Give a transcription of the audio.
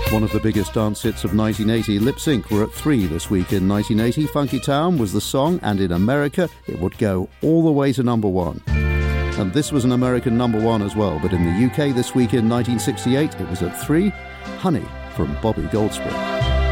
One of the biggest dance hits of 1980, Lip Sync, were at 3 this week in 1980. Funky Town was the song, and in America it would go all the way to number 1. And this was an American number 1 as well, but in the UK this week in 1968 it was at 3, Honey from Bobby Goldsboro.